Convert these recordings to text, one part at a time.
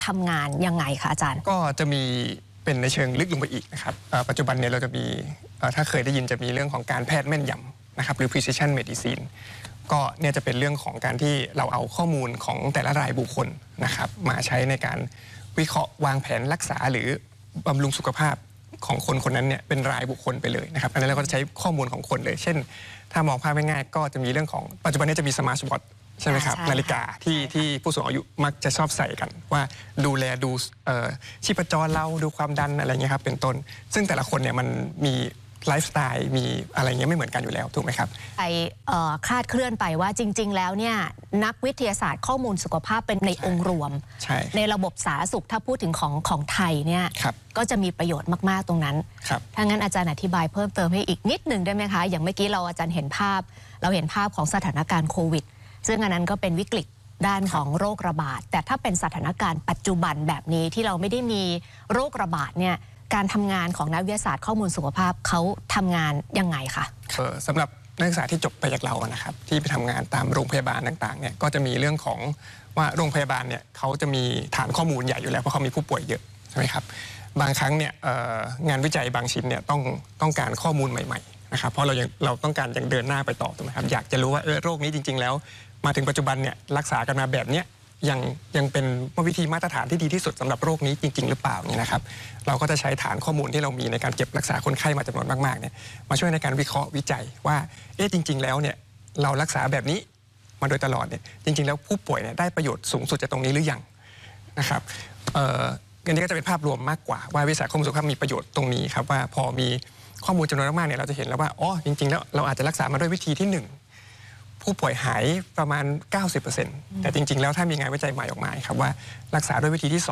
ทำงานยังไงคะอาจารย์ก็จะมีเป็นในเชิงลึกลงไปอีกนะครับปัจจุบันเนี่ยเราจะมีถ้าเคยได้ยินจะมีเรื่องของการแพทย์แม่นยำนะครับหรือ precision medicine ก็เนี่ยจะเป็นเรื่องของการที่เราเอาข้อมูลของแต่ละรายบุคคลนะครับมาใช้ในการวิเคราะห์วางแผนรักษาหรือบำรุงสุขภาพของคนคนนั้นเนี่ยเป็นรายบุคคลไปเลยนะครับอันนั้นเราก็จะใช้ข้อมูลของคนเลยเช่นถ้ามองภาพง่ายๆก็จะมีเรื่องของปัจจุบันนี้จะมีสมาร์ทวอทช์ใช่ไหมครับนาฬิกาที่ผู้สูงอายุมักจะชอบใส่กันว่าดูแลดูชีพจรเราดูความดันอะไรเงี้ยครับเป็นต้นซึ่งแต่ละคนเนี่ยมันมีไลฟ์สไตล์มีอะไรเงี้ยไม่เหมือนกันอยู่แล้วถูกไหมครับไปคลาดเคลื่อนไปว่าจริงๆแล้วเนี่ยนักวิทยาศาสตร์ข้อมูลสุขภาพเป็นในองค์รวมในระบบสาธารณสุขถ้าพูดถึงของไทยเนี่ยก็จะมีประโยชน์มากๆตรงนั้นถ้างั้นอาจารย์อธิบายเพิ่มเติมให้อีกนิดหนึ่งได้ไหมคะอย่างเมื่อกี้อาจารย์เห็นภาพของสถานการณ์โควิดซึ่งอันนั้นก็เป็นวิกฤตด้านของโรคระบาดแต่ถ้าเป็นสถานการณ์ปัจจุบันแบบนี้ที่เราไม่ได้มีโรคระบาดเนี่ยการทำงานของนักวิทยาศาสตร์ข้อมูลสุขภาพเขาทำงานยังไงคะสำหรับนักศึกษาที่จบไปจากเรานะครับที่ไปทำงานตามโรงพยาบาลต่างๆเนี่ยก็จะมีเรื่องของว่าโรงพยาบาลเนี่ยเขาจะมีฐานข้อมูลใหญ่อยู่แล้วเพราะเขามีผู้ป่วยเยอะใช่ไหมครับบางครั้งเนี่ยงานวิจัยบางชิ้นเนี่ยต้องการข้อมูลใหม่ๆนะครับเพราะเราต้องการยังเดินหน้าไปต่อถูกไหมครับอยากจะรู้ว่าโรคนี้จริงๆแล้วมาถึงปัจจุบันเนี่ยรักษากันมาแบบเนี้ยยังเป็นวิธีมาตรฐานที่ดีที่สุดสำหรับโรคนี้จริงๆหรือเปล่านี่นะครับเราก็จะใช้ฐานข้อมูลที่เรามีในการเก็บรักษาคนไข้มาจำนวนมากๆเนี่ยมาช่วยในการวิเคราะห์วิจัยว่าจริงๆแล้วเนี่ยเรารักษาแบบนี้มาโดยตลอดเนี่ยจริงๆแล้วผู้ป่วยเนี่ยได้ประโยชน์สูงสุดจากตรงนี้หรือยังนะครับอันนี้ก็จะเป็นภาพรวมมากกว่าว่าวิทยาศาสตร์ข้อมูลสุขภาพมีประโยชน์ตรงนี้ครับว่าพอมีข้อมูลจำนวนมากๆเนี่ยเราจะเห็นแล้วว่าจริงๆแล้วเราอาจจะรักษามาด้วยวิธีที่1ผู้ป่วยหายประมาณ 90% แต่จริงๆแล้วถ้ามีงานวิจัยใหม่ออกมาครับว่ารักษาด้วยวิธีที่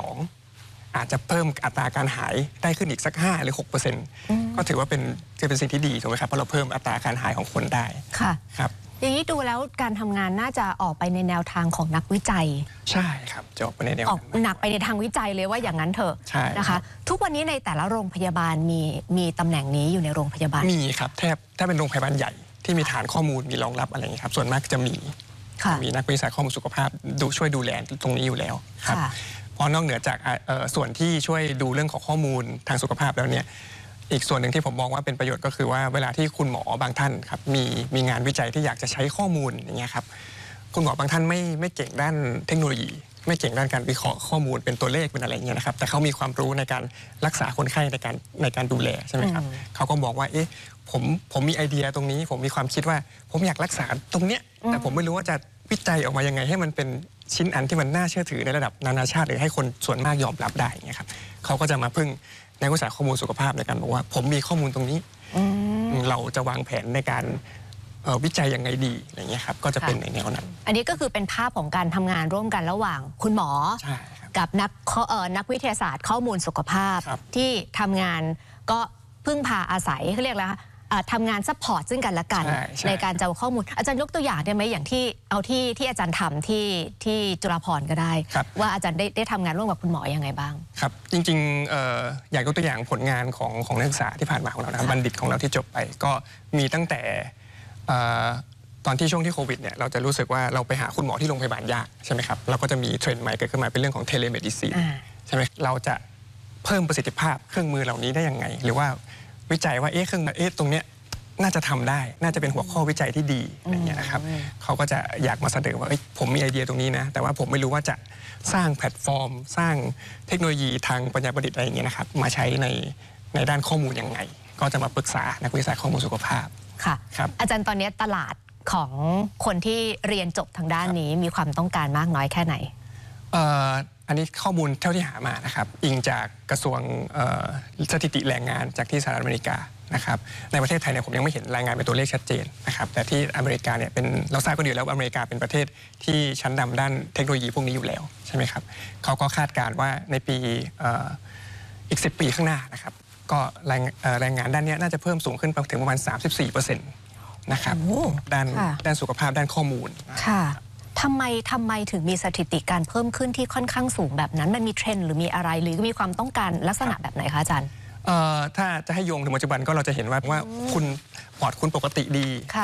2อาจจะเพิ่มอัตราการหายได้ขึ้นอีกสัก5 หรือ 6% ก็ถือว่าจะเป็นสิ่งที่ดีถูกไหมครับเพราะเราเพิ่มอัตราการหายของคนได้ค่ะครับอย่างนี้ดูแล้วการทำงานน่าจะออกไปในแนวทางของนักวิจัยใช่ครับจะออกไปในแนวหนักไปในทางวิจัยเลยว่าอย่างนั้นเถอะนะคะทุกวันนี้ในแต่ละโรงพยาบาลมีตำแหน่งนี้อยู่ในโรงพยาบาลมีครับถ้าเป็นโรงพยาบาลใหญ่ที่มีฐานข้อมูลมีรองรับอะไรอย่างนี้ครับส่วนมากจะมีนักวิทยาศาสตร์ข้อมูลสุขภาพช่วยดูแลตรงนี้อยู่แล้วครับพอนอกเหนือจากส่วนที่ช่วยดูเรื่องของข้อมูลทางสุขภาพแล้วเนี่ยอีกส่วนหนึ่งที่ผมมองว่าเป็นประโยชน์ก็คือว่าเวลาที่คุณหมอบางท่านครับมีงานวิจัยที่อยากจะใช้ข้อมูลอย่างเงี้ยครับคุณหมอบางท่านไม่เก่งด้านเทคโนโลยีไม่เก่งด้านการวิเคราะห์ข้อมูลเป็นตัวเลขเป็นอะไรอย่างเงี้ยนะครับแต่เขามีความรู้ในการรักษาคนไข้ในการดูแลใช่ไหมครับเขาก็บอกว่าผมมีไอเดียตรงนี้ผมมีความคิดว่าผมอยากรักษาตรงเนี้ยแต่ผมไม่รู้ว่าจะวิจัยออกมายังไงให้มันเป็นชิ้นอันที่มันน่าเชื่อถือในระดับนานาชาติหรือให้คนส่วนมากยอมรับได้เงี้ยครับเขาก็จะมาพึ่งนักวิชาข้อมูลสุขภาพในการบอกว่าผมมีข้อมูลตรงนี้เราจะวางแผนในการวิจัยยังไงดีอะไรเงี้ยครับก็จะเป็นในแนวนั้นอันนี้ก็คือเป็นภาพของการทำงานร่วมกันระหว่างคุณหมอกับนักวิทยาศาสตร์ข้อมูลสุขภาพที่ทำงานก็พึ่งพาอาศัยเขาเรียกแล้วทำงานซัพพอร์ตซึ่งกันและกันในการจะเอาข้อมูลอาจารย์ยกตัวอย่างได้ไหมอย่างที่อาจารย์ทำที่จุฬาภรณ์ก็ได้ว่าอาจารย์ได้ทำงานร่วมกับคุณหมอยังไงบ้างครับจริงๆอยากยกตัวอย่างผลงานของนักศึกษาที่ผ่านมาของเรานะครับบัณฑิตของเราที่จบไปก็มีตั้งแต่ตอนที่ช่วงที่โควิดเนี่ยเราจะรู้สึกว่าเราไปหาคุณหมอที่โรงพยาบาลยากใช่ไหมครับเราก็จะมีเทรนด์ใหม่เกิดขึ้นมาเป็นเรื่องของเทเลเมดิซีนใช่ไหมเราจะเพิ่มประสิทธิภาพเครื่องมือเหล่านี้ได้ยังไงหรือว่าวิจัยว่าเครื่องตรงเนี้ยน่าจะทำได้น่าจะเป็นหัวข้อวิจัยที่ดีอะไรเงี้ยนะครับเขาก็จะอยากมาเสนอว่าผมมีไอเดียตรงนี้นะแต่ว่าผมไม่รู้ว่าจะสร้างแพลตฟอร์มสร้างเทคโนโลยีทางปัญญาประดิษฐ์อะไรอย่างเงี้ยนะครับมาใช้ในด้านข้อมูลยังไงก็จะมาปรึกษานักวิทยาศาสตร์ข้อมูลสุขภาพค่ะอาจารย์ตอนนี้ตลาดของคนที่เรียนจบทางด้านนี้มีความต้องการมากน้อยแค่ไหนอันนี้ข้อมูลเท่าที่หามานะครับอิงจากกระทรวงสถิติแรงงานจากที่สหรัฐอเมริกานะครับในประเทศไทยเนี่ยผมยังไม่เห็นรายงานเป็นตัวเลขชัดเจนนะครับแต่ที่อเมริกาเนี่ยเราทราบกันอยู่แล้วว่าอเมริกาเป็นประเทศที่ชั้นนำด้านเทคโนโลยีพวกนี้อยู่แล้วใช่ไหมครับเขาก็คาดการณ์ว่าในปีอีก10 ปีข้างหน้านะครับก็แรงงานด้านนี้น่าจะเพิ่มสูงขึ้นไปถึงประมาณ 34%นะครับด้านสุขภาพด้านข้อมูลค่ะทำไมถึงมีสถิติการเพิ่มขึ้นที่ค่อนข้างสูงแบบนั้นมันมีเทรนด์หรือมีอะไรหรือมีความต้องการลักษณะแบบไหนคะอาจารย์ถ้าจะให้โยงถึงปัจจุบันก็เราจะเห็นว่าคุณปอดคุณปกติดี